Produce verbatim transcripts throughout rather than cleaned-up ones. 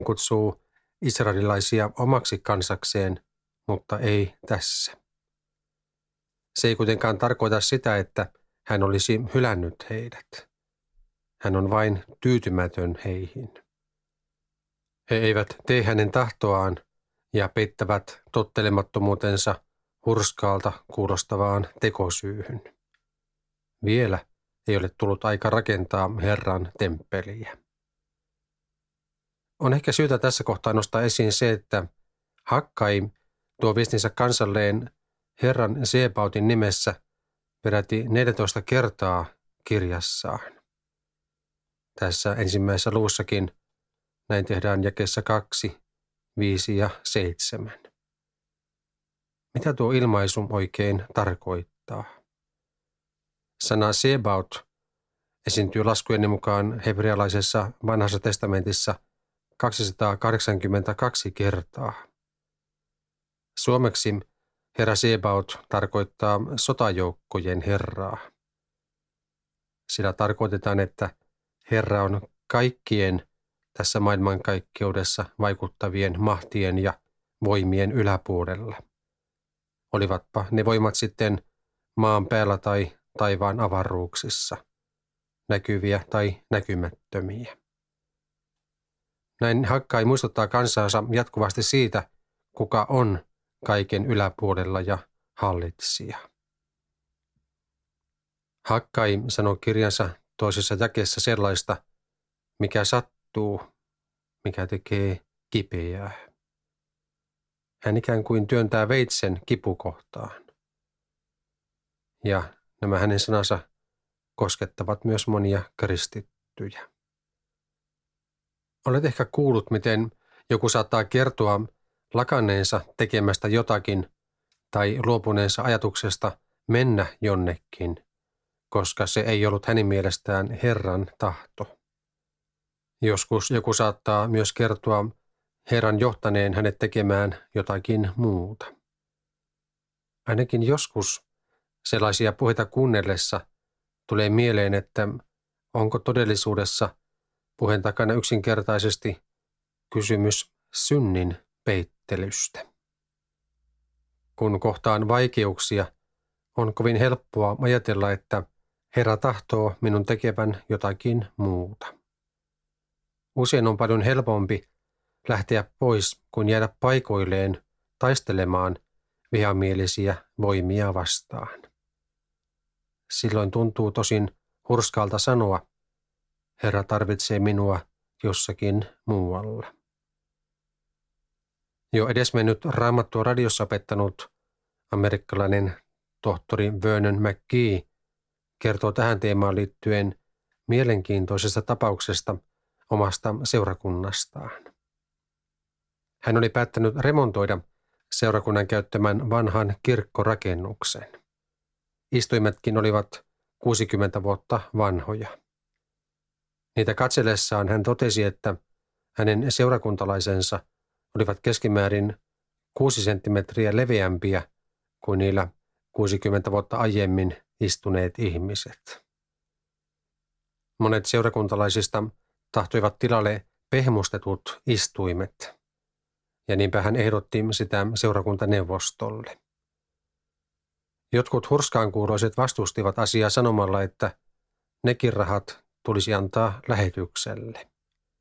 kutsuu israelilaisia omaksi kansakseen, mutta ei tässä. Se ei kuitenkaan tarkoita sitä, että hän olisi hylännyt heidät. Hän on vain tyytymätön heihin. He eivät tee hänen tahtoaan ja peittävät tottelemattomuutensa hurskaalta kuulostavaan tekosyyhyn. Vielä ei ole tullut aika rakentaa Herran temppeliä. On ehkä syytä tässä kohtaa nostaa esiin se, että Hakkai tuo viestinsä kansalleen Herran Sebautin nimessä peräti neljätoista kertaa kirjassaan. Tässä ensimmäisessä luvussakin näin tehdään jakeessa kaksi, viisi ja seitsemän. Mitä tuo ilmaisu oikein tarkoittaa? Sana Sebaut esiintyy laskujeni mukaan hebrealaisessa vanhassa testamentissa kaksisataakahdeksankymmentäkaksi kertaa. Suomeksi Herra Sebaut tarkoittaa sotajoukkojen Herraa. Sillä tarkoitetaan, että Herra on kaikkien tässä maailmankaikkeudessa vaikuttavien mahtien ja voimien yläpuolella. Olivatpa ne voimat sitten maan päällä tai taivaan avaruuksissa, näkyviä tai näkymättömiä. Näin Hakkai muistuttaa kansansa jatkuvasti siitä, kuka on kaiken yläpuolella ja hallitsija. Hakkai sanoo kirjansa toisessa jakeessa sellaista, mikä sattuu, mikä tekee kipeää. Hän ikään kuin työntää veitsen kipukohtaan. Ja nämä hänen sanansa koskettavat myös monia kristittyjä. Olet ehkä kuullut, miten joku saattaa kertoa lakanneensa tekemästä jotakin tai luopuneensa ajatuksesta mennä jonnekin, koska se ei ollut hänen mielestään Herran tahto. Joskus joku saattaa myös kertoa Herran johtaneen hänet tekemään jotakin muuta. Ainakin joskus sellaisia puheita kuunnellessa tulee mieleen, että onko todellisuudessa puheen takana yksinkertaisesti kysymys synnin peittelystä. Kun kohtaan vaikeuksia, on kovin helppoa ajatella, että Herra tahtoo minun tekevän jotakin muuta. Usein on paljon helpompi lähteä pois kuin jäädä paikoilleen taistelemaan vihamielisiä voimia vastaan. Silloin tuntuu tosin hurskalta sanoa, Herra tarvitsee minua jossakin muualla. Jo edesmennyt Raamattua radiossa opettanut amerikkalainen tohtori Vernon McGee kertoo tähän teemaan liittyen mielenkiintoisesta tapauksesta omasta seurakunnastaan. Hän oli päättänyt remontoida seurakunnan käyttämän vanhan kirkkorakennuksen. Istuimetkin olivat kuusikymmentä vuotta vanhoja. Niitä katsellessaan hän totesi, että hänen seurakuntalaisensa olivat keskimäärin kuusi senttimetriä leveämpiä kuin niillä kuusikymmentä vuotta aiemmin istuneet ihmiset. Monet seurakuntalaisista tahtoivat tilalle pehmustetut istuimet, ja niinpä hän ehdotti sitä seurakuntaneuvostolle. Jotkut hurskaankuuloiset vastustivat asiaa sanomalla, että nekin rahat tulisi antaa lähetykselle.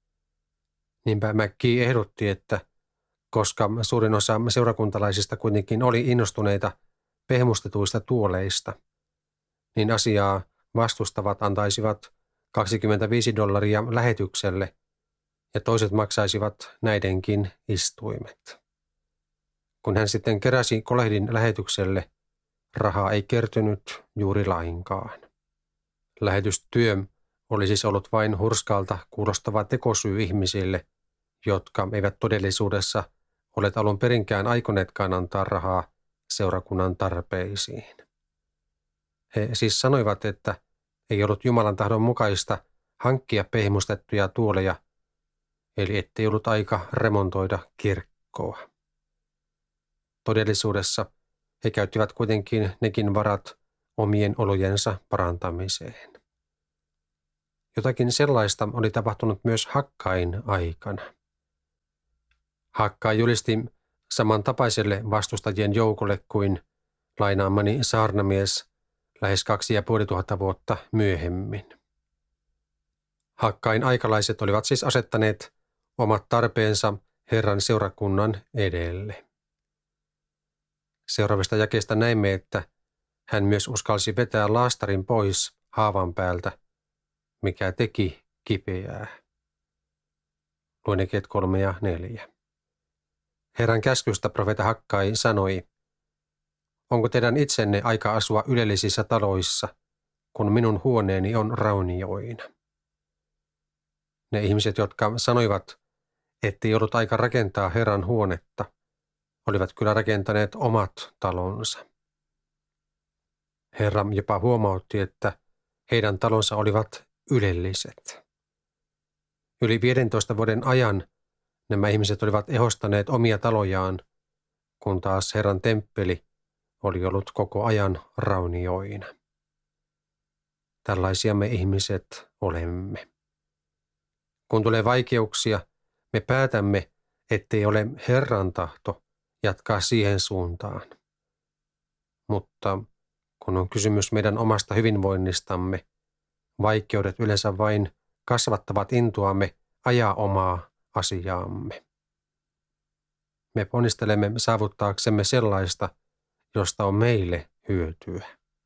Niinpä McGee ehdotti, että koska suurin osa seurakuntalaisista kuitenkin oli innostuneita pehmustetuista tuoleista, niin asiaa vastustavat antaisivat kaksikymmentäviisi dollaria lähetykselle ja toiset maksaisivat näidenkin istuimet. Kun hän sitten keräsi kolehdin lähetykselle, rahaa ei kertynyt juuri lainkaan. Lähetystyö oli siis ollut vain hurskalta kuulostava tekosyy ihmisille, jotka eivät todellisuudessa ole alun perinkään aikoneetkaan antaa rahaa seurakunnan tarpeisiin. He siis sanoivat, että ei ollut Jumalan tahdon mukaista hankkia pehmustettuja tuoleja, eli ettei ollut aika remontoida kirkkoa. Todellisuudessa he käyttivät kuitenkin nekin varat omien olojensa parantamiseen. Jotakin sellaista oli tapahtunut myös Hakkain aikana. Hakkai julisti samantapaiselle vastustajien joukolle kuin lainaamani saarnamies lähes kaksi ja puoli tuhatta vuotta myöhemmin. Hakkain aikalaiset olivat siis asettaneet omat tarpeensa Herran seurakunnan edelle. Seuraavista jakeista näimme, että hän myös uskalsi vetää laastarin pois haavan päältä, mikä teki kipeää. Luen jakeet kolme ja neljä. Herran käskystä profeetta Hakkai sanoi, onko teidän itsenne aika asua ylellisissä taloissa, kun minun huoneeni on raunioina? Ne ihmiset, jotka sanoivat, ettei ollut aika rakentaa Herran huonetta, olivat kyllä rakentaneet omat talonsa. Herra jopa huomautti, että heidän talonsa olivat ylelliset. Yli viidentoista vuoden ajan nämä ihmiset olivat ehostaneet omia talojaan, kun taas Herran temppeli oli ollut koko ajan raunioina. Tällaisia me ihmiset olemme. Kun tulee vaikeuksia, me päätämme, ettei ole Herran tahto jatkaa siihen suuntaan. Mutta kun on kysymys meidän omasta hyvinvoinnistamme, vaikeudet yleensä vain kasvattavat intuamme ajaa omaa asiaamme. Me ponnistelemme saavuttaaksemme sellaista, josta on meille hyötyä.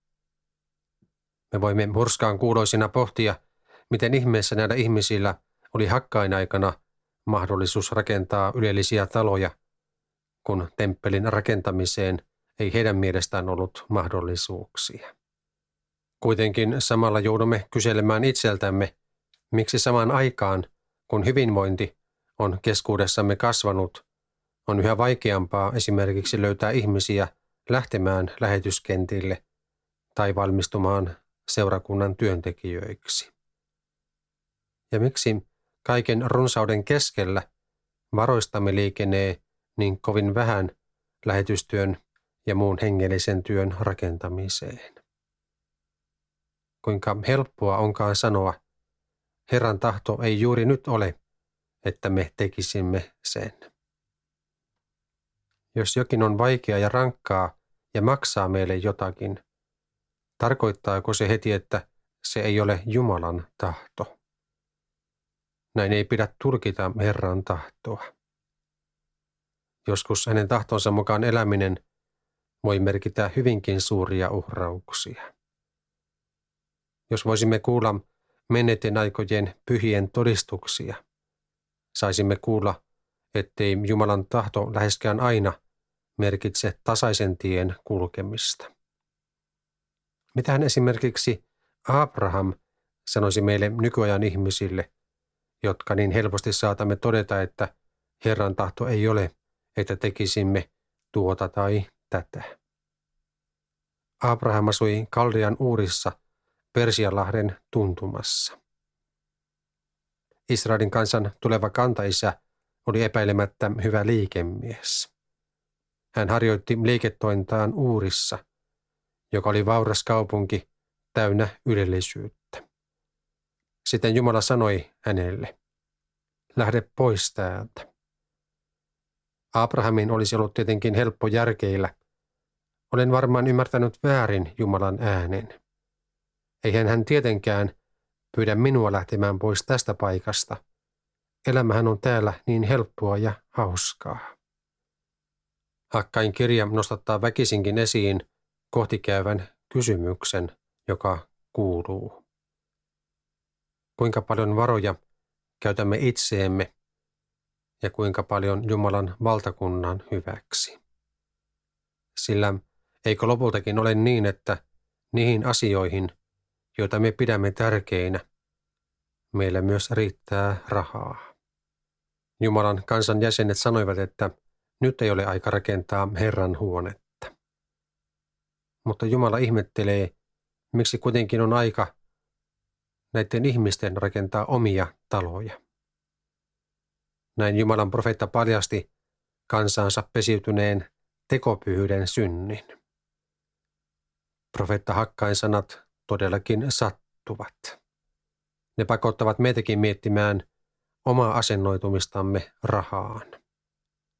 Me voimme hurskaan kuuloisina pohtia, miten ihmeessä näillä ihmisillä oli Hakkain aikana mahdollisuus rakentaa ylellisiä taloja, kun temppelin rakentamiseen ei heidän mielestään ollut mahdollisuuksia. Kuitenkin samalla joudumme kyselemään itseltämme, miksi samaan aikaan, kun hyvinvointi on keskuudessamme kasvanut, on yhä vaikeampaa esimerkiksi löytää ihmisiä lähtemään lähetyskentille tai valmistumaan seurakunnan työntekijöiksi. Ja miksi kaiken runsauden keskellä varoistamme liikenee niin kovin vähän lähetystyön ja muun hengellisen työn rakentamiseen? Kuinka helppoa onkaan sanoa, Herran tahto ei juuri nyt ole, että me tekisimme sen. Jos jokin on vaikeaa ja rankkaa ja maksaa meille jotakin, tarkoittaako se heti, että se ei ole Jumalan tahto? Näin ei pidä tulkita Herran tahtoa. Joskus hänen tahtonsa mukaan eläminen voi merkitä hyvinkin suuria uhrauksia. Jos voisimme kuulla menneiden aikojen pyhien todistuksia, saisimme kuulla, ettei Jumalan tahto läheskään aina merkitse tasaisen tien kulkemista. Mitähän esimerkiksi Abraham sanoisi meille nykyajan ihmisille, jotka niin helposti saatamme todeta, että Herran tahto ei ole, että tekisimme tuota tai tätä. Abraham asui Kaldean Uurissa Persianlahden tuntumassa. Israelin kansan tuleva kantaisä oli epäilemättä hyvä liikemies. Hän harjoitti liiketointaan Uurissa, joka oli vauras kaupunki täynnä ylellisyyttä. Sitten Jumala sanoi hänelle, lähde pois täältä. Abrahamin olisi ollut tietenkin helppo järkeillä. Olen varmaan ymmärtänyt väärin Jumalan äänen. Eihän hän tietenkään pyydä minua lähtemään pois tästä paikasta. Elämähän on täällä niin helppoa ja hauskaa. Hakkain kirja nostattaa väkisinkin esiin kohtikäyvän kysymyksen, joka kuuluu. Kuinka paljon varoja käytämme itseemme ja kuinka paljon Jumalan valtakunnan hyväksi? Sillä eikö lopultakin ole niin, että niihin asioihin, joita me pidämme tärkeinä, meillä myös riittää rahaa. Jumalan kansan jäsenet sanoivat, että nyt ei ole aika rakentaa Herran huonetta. Mutta Jumala ihmettelee, miksi kuitenkin on aika näiden ihmisten rakentaa omia taloja. Näin Jumalan profeetta paljasti kansansa pesiytyneen tekopyhyyden synnin. Profeetta Hakkain sanat todellakin sattuvat. Ne pakottavat meitäkin miettimään omaa asennoitumistamme rahaan.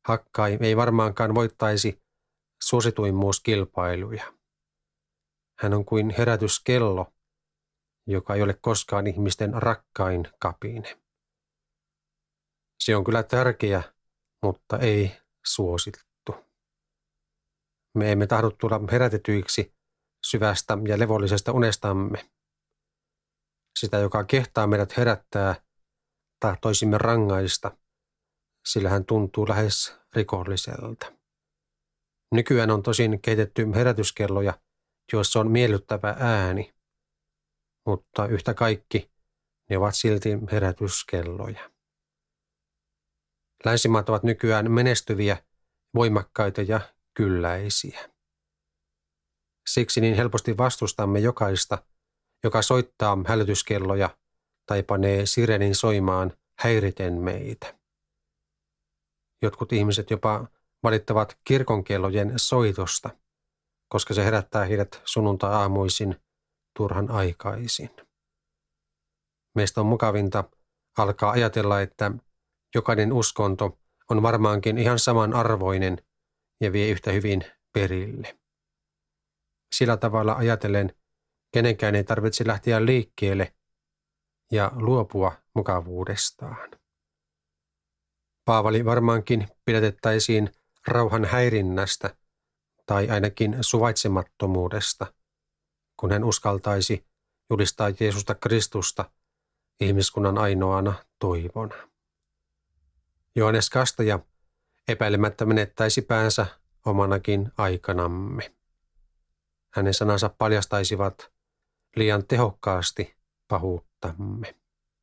Hakkai ei varmaankaan voittaisi suosituimmuuskilpailuja. Hän on kuin herätyskello, joka ei ole koskaan ihmisten rakkain kapine. Se on kyllä tärkeä, mutta ei suosittu. Me emme tahdo tulla herätetyiksi syvästä ja levollisesta unestamme. Sitä, joka kehtaa meidät herättää, tahtoisimme rangaista, sillä hän tuntuu lähes rikolliselta. Nykyään on tosin kehitetty herätyskelloja, joissa on miellyttävä ääni, mutta yhtä kaikki ne ovat silti herätyskelloja. Länsimaat ovat nykyään menestyviä, voimakkaita ja kylläisiä. Siksi niin helposti vastustamme jokaista, joka soittaa hälytyskelloja tai panee sirenin soimaan häiriten meitä. Jotkut ihmiset jopa valittavat kirkonkellojen soitosta, koska se herättää heidät sunnuntai-aamuisin turhan aikaisin. Meistä on mukavinta alkaa ajatella, että jokainen uskonto on varmaankin ihan samanarvoinen ja vie yhtä hyvin perille. Sillä tavalla ajatellen kenenkään ei tarvitse lähteä liikkeelle ja luopua mukavuudestaan. Paavali varmaankin pidätettäisiin rauhan häirinnästä tai ainakin suvaitsemattomuudesta, kun hän uskaltaisi julistaa Jeesusta Kristusta ihmiskunnan ainoana toivona. Johannes Kastaja epäilemättä menettäisi päänsä omanakin aikanamme. Hänen sanansa paljastaisivat liian tehokkaasti pahuuttamme.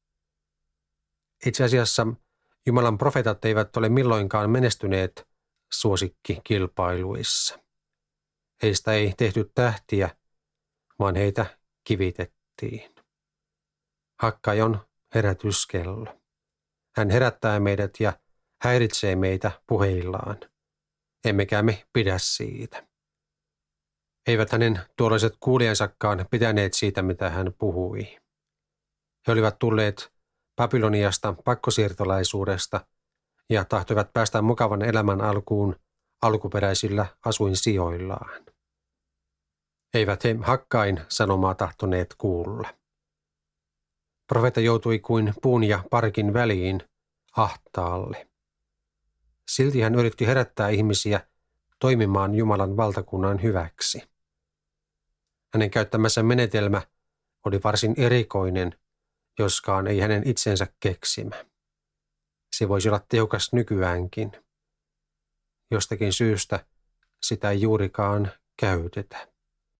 Itse asiassa Jumalan profeetat eivät ole milloinkaan menestyneet suosikkikilpailuissa. Heistä ei tehty tähtiä, vaan heitä kivitettiin. Hakkai on herätyskello. Hän herättää meidät ja häiritsee meitä puheillaan, emmekä me pidä siitä. Eivät hänen tuolliset kuulijansakaan pitäneet siitä, mitä hän puhui. He olivat tulleet Babyloniasta pakkosiirtolaisuudesta ja tahtoivat päästä mukavan elämän alkuun alkuperäisillä asuinsijoillaan. Eivät he Hakkain sanomaa tahtoneet kuulla. Profeetta joutui kuin puun ja parkin väliin ahtaalle. Silti hän yritti herättää ihmisiä toimimaan Jumalan valtakunnan hyväksi. Hänen käyttämänsä menetelmä oli varsin erikoinen, joskaan ei hänen itsensä keksimä. Se voisi olla tehokas nykyäänkin. Jostakin syystä sitä ei juurikaan käytetä.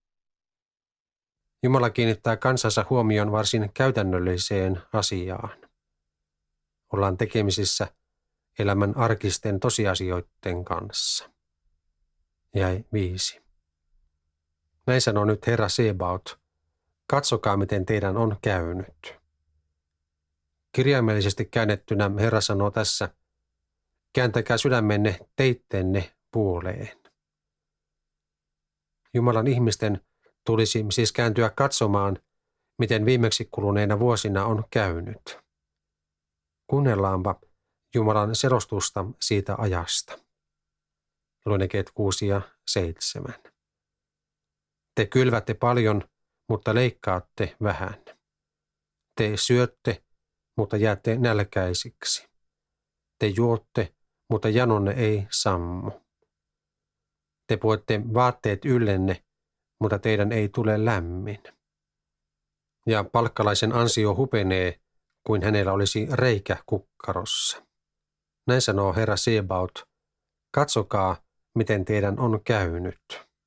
Jumala kiinnittää kansansa huomioon varsin käytännölliseen asiaan. Ollaan tekemisissä elämän arkisten tosiasioiden kanssa. Jäi viisi. Näin sanoo nyt Herra Sebaot, katsokaa miten teidän on käynyt. Kirjaimellisesti käännettynä Herra sanoo tässä, kääntäkää sydämenne teittenne puoleen. Jumalan ihmisten tulisi siis kääntyä katsomaan, miten viimeksi kuluneina vuosina on käynyt. Kuunnellaanpa Jumalan selostusta siitä ajasta. Luen jakeet kuusi ja seitsemän. Te kylvätte paljon, mutta leikkaatte vähän. Te syötte, mutta jäätte nälkäisiksi. Te juotte, mutta janonne ei sammu. Te puette vaatteet yllenne, mutta teidän ei tule lämmin. Ja palkkalaisen ansio hupenee, kuin hänellä olisi reikä kukkarossa. Näin sanoo Herra Sebaot, katsokaa, miten teidän on käynyt.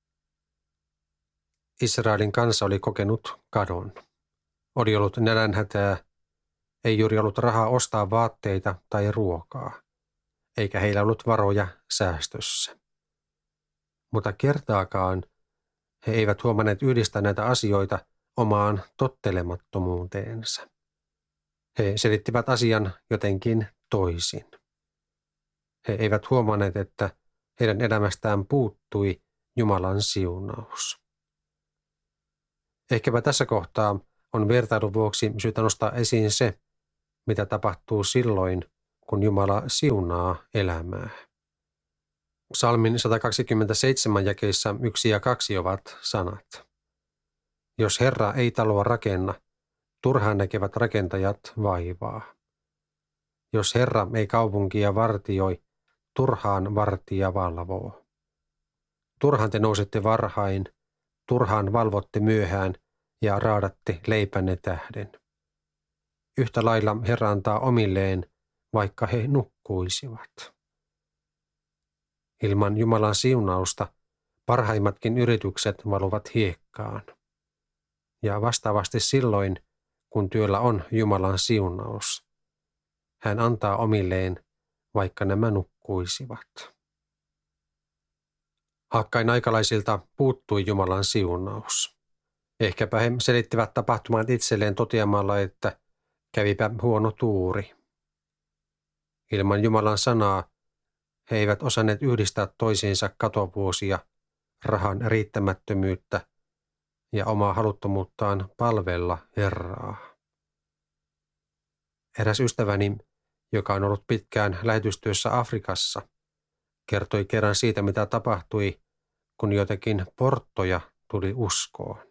Israelin kansa oli kokenut kadon. Oli ollut nälänhätää, ei juuri ollut rahaa ostaa vaatteita tai ruokaa, eikä heillä ollut varoja säästössä. Mutta kertaakaan he eivät huomanneet yhdistää näitä asioita omaan tottelemattomuuteensa. He selittivät asian jotenkin toisin. He eivät huomanneet, että heidän elämästään puuttui Jumalan siunaus. Ehkäpä tässä kohtaa on vertailun vuoksi syytä nostaa esiin se, mitä tapahtuu silloin, kun Jumala siunaa elämää. Psalmin sata kaksikymmentäseitsemän jakeissa yksi ja kaksi ovat sanat. Jos Herra ei taloa rakenna, turhaan näkevät rakentajat vaivaa. Jos Herra ei kaupunkia vartioi, turhaan vartija valvoo. Turhaan te nousette varhain, turhaan valvotte myöhään ja raadatte leipänne tähden. Yhtä lailla Herra antaa omilleen, vaikka he nukkuisivat. Ilman Jumalan siunausta parhaimmatkin yritykset valuvat hiekkaan. Ja vastaavasti silloin, kun työllä on Jumalan siunaus, hän antaa omilleen, vaikka nämä nukkuisivat. Hakkain aikalaisilta puuttui Jumalan siunaus. Ehkäpä he selittivät tapahtumat itselleen toteamalla, että kävipä huono tuuri. Ilman Jumalan sanaa he eivät osanneet yhdistää toisiinsa katovuosia, rahan riittämättömyyttä ja omaa haluttomuuttaan palvella Herraa. Eräs ystäväni, joka on ollut pitkään lähetystyössä Afrikassa, kertoi kerran siitä, mitä tapahtui, kun jotakin porttoja tuli uskoon.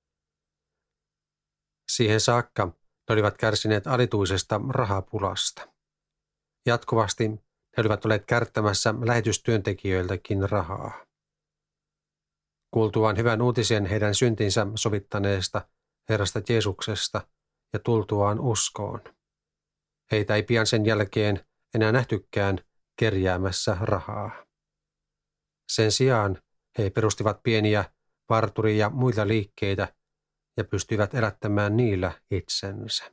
Siihen saakka he olivat kärsineet alituisesta rahapulasta. Jatkuvasti he olivat olleet kärttämässä lähetystyöntekijöiltäkin rahaa. Kuultuaan hyvän uutisen heidän syntinsä sovittaneesta Herrasta Jeesuksesta ja tultuaan uskoon, heitä ei pian sen jälkeen enää nähtykään kerjäämässä rahaa. Sen sijaan he perustivat pieniä parturi- ja muita liikkeitä ja pystyivät elättämään niillä itsensä.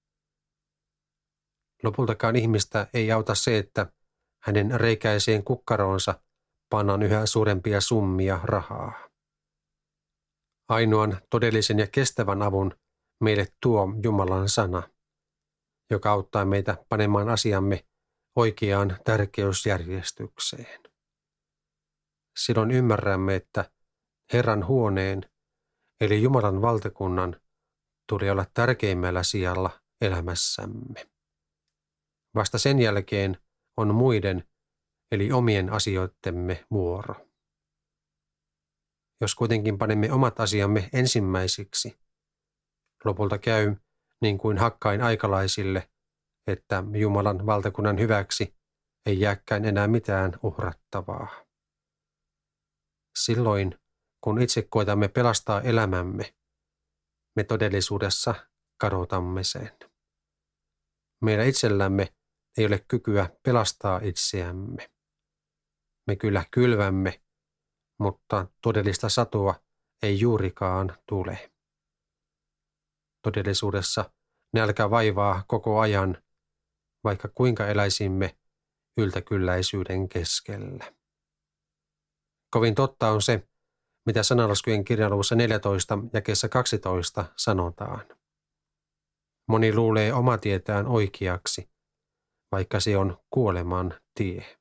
Lopultakaan ihmistä ei auta se, että hänen reikäiseen kukkaroonsa pannaan yhä suurempia summia rahaa. Ainoan todellisen ja kestävän avun meille tuo Jumalan sana, joka auttaa meitä panemaan asiamme oikeaan tärkeysjärjestykseen. Silloin ymmärrämme, että Herran huoneen, eli Jumalan valtakunnan, tuli olla tärkeimmällä sijalla elämässämme. Vasta sen jälkeen on muiden, eli omien asioittemme vuoro. Jos kuitenkin panemme omat asiamme ensimmäisiksi, lopulta käy niin kuin Hakkain aikalaisille, että Jumalan valtakunnan hyväksi ei jääkään enää mitään uhrattavaa. Silloin, kun itse koetamme pelastaa elämämme, me todellisuudessa kadotamme sen. Meillä itsellämme ei ole kykyä pelastaa itseämme. Me kyllä kylvämme, mutta todellista satoa ei juurikaan tule. Todellisuudessa nälkä vaivaa koko ajan, vaikka kuinka eläisimme yltäkylläisyyden keskellä. Kovin totta on se, mitä Sananlaskujen kirjan luvussa neljätoista jakeessa kaksitoista sanotaan. Moni luulee oma tietään oikeaksi, vaikka se on kuoleman tie.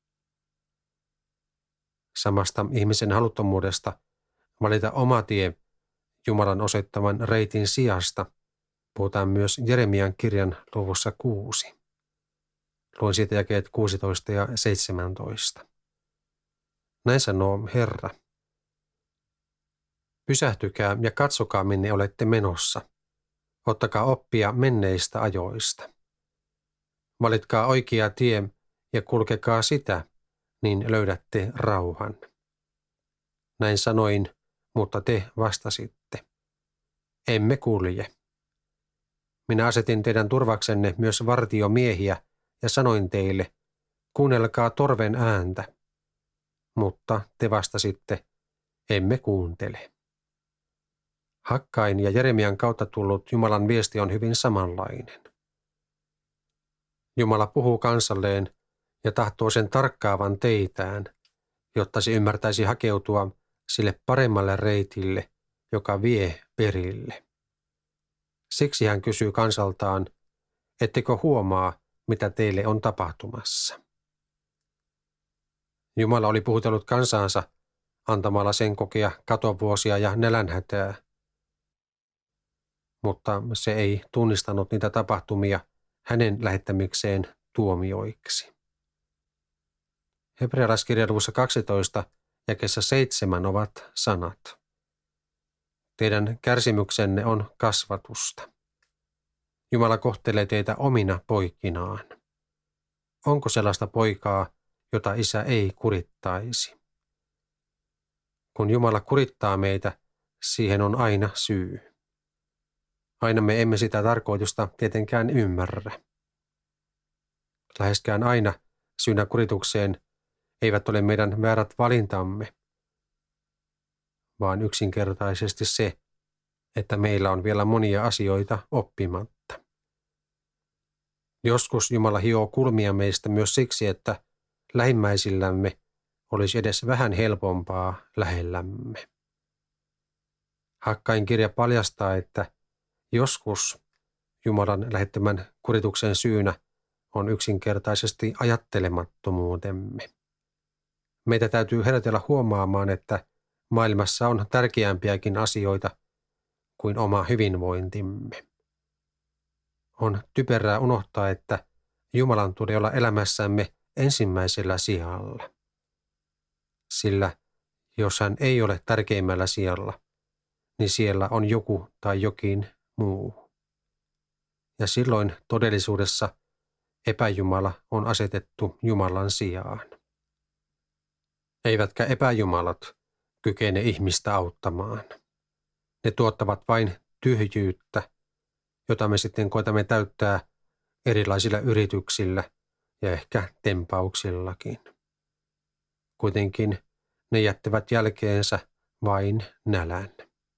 Samasta ihmisen haluttomuudesta valita oma tie Jumalan osoittaman reitin sijasta puhutaan myös Jeremian kirjan luvussa kuusi. Luen siitä jakeet kuusitoista ja seitsemäntoista. Näin sanoo Herra. Pysähtykää ja katsokaa, minne olette menossa. Ottakaa oppia menneistä ajoista. Valitkaa oikea tie ja kulkekaa sitä, niin löydätte rauhan. Näin sanoin, mutta te vastasitte. Emme kulje. Minä asetin teidän turvaksenne myös vartiomiehiä ja sanoin teille, kuunnelkaa torven ääntä. Mutta te vastasitte, emme kuuntele. Hakkain ja Jeremian kautta tullut Jumalan viesti on hyvin samanlainen. Jumala puhuu kansalleen ja tahtoo sen tarkkaavan teitään, jotta se ymmärtäisi hakeutua sille paremmalle reitille, joka vie perille. Siksi hän kysyy kansaltaan, ettekö huomaa, mitä teille on tapahtumassa. Jumala oli puhutellut kansaansa antamalla sen kokea katovuosia ja nälänhätää, mutta se ei tunnistanut niitä tapahtumia hänen lähettämikseen tuomioiksi. Hebrealaiskirjan luvussa kaksitoista jakeessa seitsemän ovat sanat. Teidän kärsimyksenne on kasvatusta. Jumala kohtelee teitä omina poikinaan. Onko sellaista poikaa, jota isä ei kurittaisi? Kun Jumala kurittaa meitä, siihen on aina syy. Aina me emme sitä tarkoitusta tietenkään ymmärrä. Läheskään aina syynä kuritukseen eivät ole meidän väärät valintamme, vaan yksinkertaisesti se, että meillä on vielä monia asioita oppimatta. Joskus Jumala hioo kulmia meistä myös siksi, että lähimmäisillämme olisi edes vähän helpompaa lähellämme. Hakkain kirja paljastaa, että joskus Jumalan lähettämän kurituksen syynä on yksinkertaisesti ajattelemattomuutemme. Meitä täytyy herätellä huomaamaan, että maailmassa on tärkeämpiäkin asioita kuin oma hyvinvointimme. On typerää unohtaa, että Jumalan tulee olla elämässämme ensimmäisellä sijalla. Sillä jos hän ei ole tärkeimmällä sijalla, niin siellä on joku tai jokin muu. Ja silloin todellisuudessa epäjumala on asetettu Jumalan sijaan. Eivätkä epäjumalat kykene ihmistä auttamaan. Ne tuottavat vain tyhjyyttä, jota me sitten koetamme täyttää erilaisilla yrityksillä ja ehkä tempauksillakin. Kuitenkin ne jättävät jälkeensä vain nälän.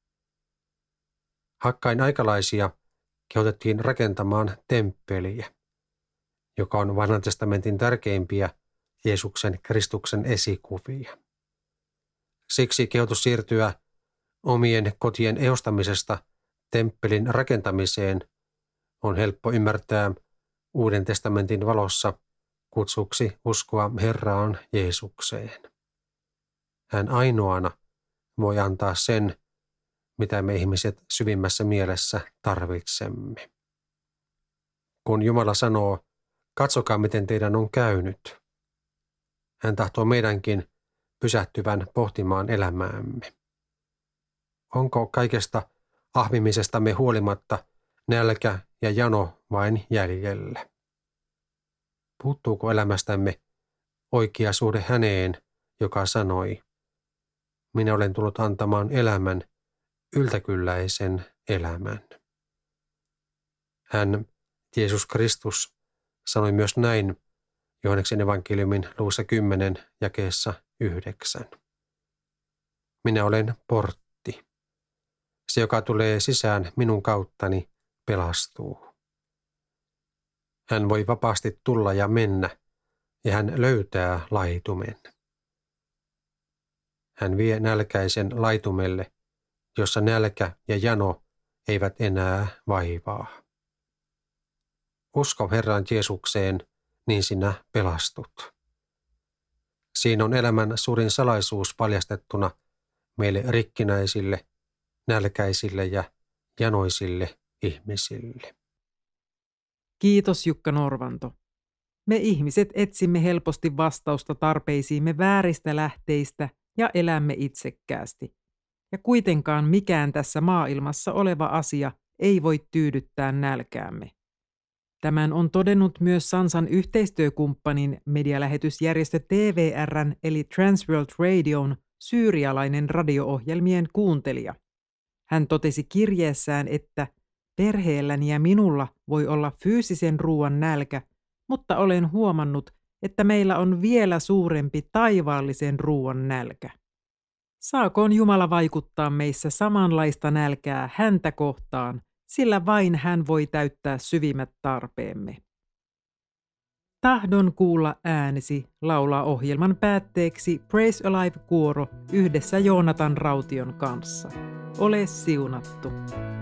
Hakkain aikalaisia kehotettiin rakentamaan temppeliä, joka on Vanhan testamentin tärkeimpiä Jeesuksen Kristuksen esikuvia. Siksi kehotus siirtyä omien kotien ehostamisesta temppelin rakentamiseen on helppo ymmärtää Uuden testamentin valossa kutsuksi uskoa Herraan Jeesukseen. Hän ainoana voi antaa sen, mitä me ihmiset syvimmässä mielessä tarvitsemme. Kun Jumala sanoo, katsokaa miten teidän on käynyt, hän tahtoo meidänkin pysähtyvän pohtimaan elämäämme. Onko kaikesta ahmimisestamme huolimatta nälkä ja jano vain jäljellä? Puuttuuko elämästämme oikea suhde häneen, joka sanoi, minä olen tullut antamaan elämän, yltäkylläisen elämän. Hän, Jeesus Kristus, sanoi myös näin Johanneksen evankeliumin luvussa kymmenen jakeessa yhdeksän. Minä olen portti. Se, joka tulee sisään minun kauttani, pelastuu. Hän voi vapaasti tulla ja mennä, ja hän löytää laitumen. Hän vie nälkäisen laitumelle, jossa nälkä ja jano eivät enää vaivaa. Usko Herran Jeesukseen, niin sinä pelastut. Siinä on elämän suurin salaisuus paljastettuna meille rikkinäisille, nälkäisille ja janoisille ihmisille. Kiitos Jukka Norvanto. Me ihmiset etsimme helposti vastausta tarpeisiimme vääristä lähteistä ja elämme itsekkäästi. Ja kuitenkaan mikään tässä maailmassa oleva asia ei voi tyydyttää nälkäämme. Tämän on todennut myös Sansan yhteistyökumppanin medialähetysjärjestö T V R:n eli Transworld Radion syyrialainen radio-ohjelmien kuuntelija. Hän totesi kirjeessään, että perheelläni ja minulla voi olla fyysisen ruoan nälkä, mutta olen huomannut, että meillä on vielä suurempi taivaallisen ruoan nälkä. Saakoon Jumala vaikuttaa meissä samanlaista nälkää häntä kohtaan, sillä vain hän voi täyttää syvimmät tarpeemme. Tahdon kuulla äänesi laulaa ohjelman päätteeksi Praise Alive-kuoro yhdessä Joonatan Raution kanssa. Ole siunattu.